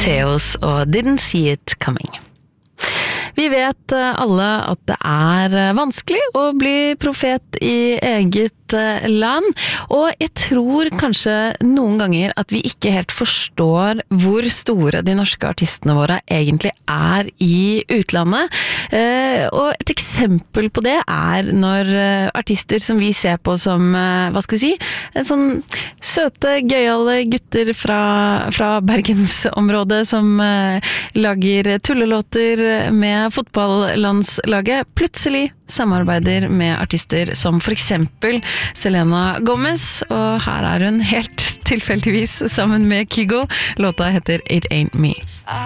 Theos og Didn't See It Coming. Vi vet alle at det vanskelig å bli profet i eget land, og jeg tror kanskje noen ganger at vi ikke helt forstår hvor store de norske artistene våre egentlig i utlandet. Og et eksempel på det når artister som vi ser på som, hva skal vi si, sånn søte, gøyale gutter fra Bergensområdet som lager tullelåter med fotballandslaget, plutselig samarbeider med artister som for eksempel Selena Gomez, og her hun helt tilfeldigvis sammen med Kygo. Låta heter It Ain't Me.